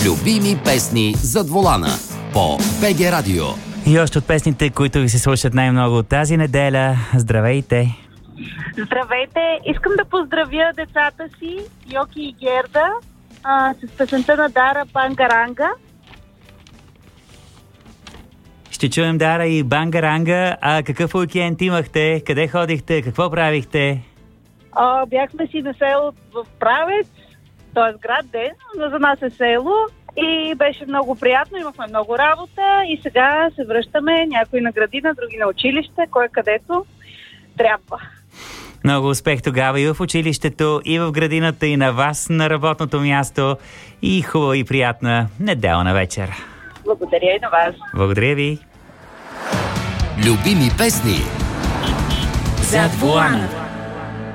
Любими песни зад волана по БГ Радио. И още от песните, които ви се слушат най-много от тази неделя. Здравейте! Здравейте! Искам да поздравя децата си, Йоки и Герда, с песента на Дара Бангаранга. Ще чуем Дара и Бангаранга. А какъв уикенд имахте? Къде ходихте? Какво правихте? Бяхме си на село в Правец, т.е. град Ден, но за нас е село. И беше много приятно, имахме много работа и сега се връщаме, някои на градина, други на училище, кой където трябва. Много успех тогава и в училището, и в градината, и на вас на работното място. И хубава и приятна неделна вечер. Благодаря и на вас. Благодаря ви. Любими песни Зад волана.